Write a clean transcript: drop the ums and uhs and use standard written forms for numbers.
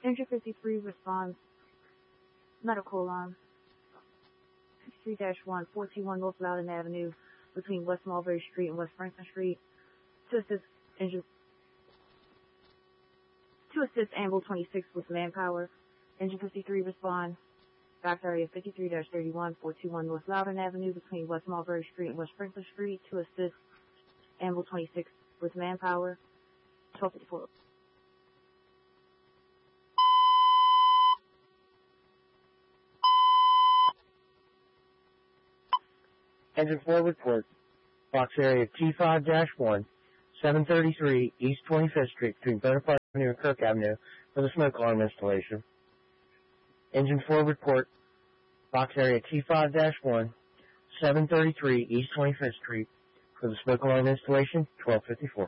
Engine 53 responds. Medical alarm. 53-1, 421 North Loudon Avenue, between West Mulberry Street and West Franklin Street. To assist Ambul 26 with manpower. Engine 53 respond. Fact area 53-31, 421 North Loudon Avenue, between West Mulberry Street and West Franklin Street. To assist Ambul 26 with manpower. 1254. Engine 4 report. Box area T5-1, 733 East 25th Street between Bonaparte Avenue and Kirk Avenue for the smoke alarm installation. Engine 4 report. Box area T5-1, 733 East 25th Street for the smoke alarm installation, 1254.